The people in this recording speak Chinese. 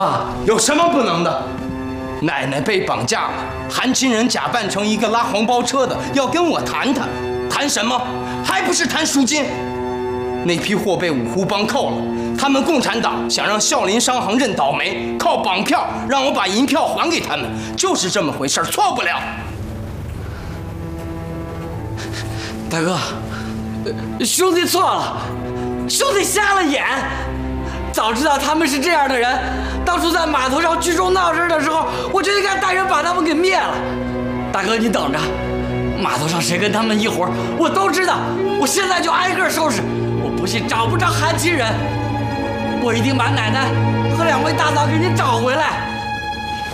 啊，有什么不能的？奶奶被绑架了，韩亲人假扮成一个拉黄包车的，要跟我谈谈，谈什么？还不是谈赎金。那批货被五湖帮扣了，他们共产党想让孝林商行认倒霉，靠绑票让我把银票还给他们，就是这么回事，错不了。 大哥，兄弟错了，兄弟瞎了眼。早知道他们是这样的人，当初在码头上聚众闹事的时候，我就应该带人把他们给灭了。大哥，你等着，码头上谁跟他们一伙，我都知道。我现在就挨个收拾，我不信找不着韩亲人，我一定把奶奶和2位大嫂给你找回来。